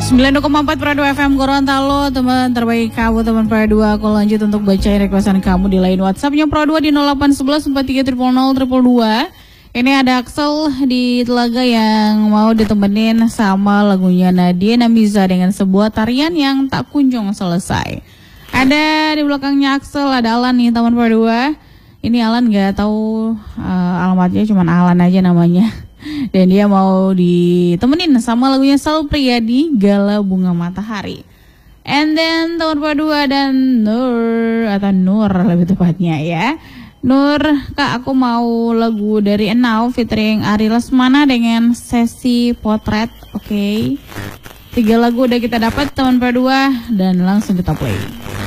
92,4 Pro 2 FM Gorontalo, teman terbaik kamu, teman Pro 2. Aku lanjut untuk bacain requestan kamu di line WhatsAppnya Pro 2 di 0811 43 222. Ini ada Axel di Telaga yang mau ditemenin sama lagunya Nadia Namiza dengan sebuah tarian yang tak kunjung selesai. Ada di belakangnya Axel, ada Alan nih, teman Pro 2. Ini Alan gak tahu alamatnya, cuman Alan aja namanya. Dan dia mau ditemenin sama lagunya Sal Priadi, Gala Bunga Matahari. And then teman Pro 2 dan Nur, atau Nur lebih tepatnya ya. Nur, Kak, aku mau lagu dari Enau featuring Ari Lesmana dengan Sesi Potret. Oke. 3 lagu udah kita dapat teman Pro 2 dan langsung kita play.